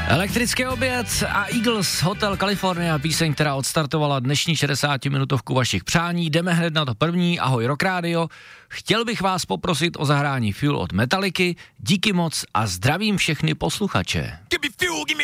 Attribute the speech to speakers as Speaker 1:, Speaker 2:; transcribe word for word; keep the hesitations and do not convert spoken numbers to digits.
Speaker 1: Elektrický oběd a Eagles, Hotel California, píseň, která odstartovala dnešní šedesátiminutovku vašich přání. Jdeme hned na to první. Ahoj Rock Radio. Chtěl bych vás poprosit o zahrání Fuel od Metallicy. Díky moc a zdravím všechny posluchače.
Speaker 2: Give me fuel, give me